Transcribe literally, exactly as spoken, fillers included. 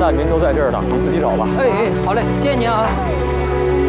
难民都在这儿呢，你自己找吧。 哎哎，好嘞，谢谢您啊。